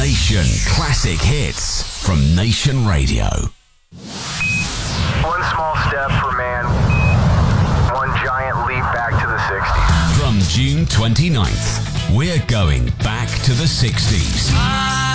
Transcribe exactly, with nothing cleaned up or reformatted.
Nation Classic Hits from Nation Radio. One small step for man, one giant leap back to the sixties. From June twenty-ninth, we're going back to the sixties.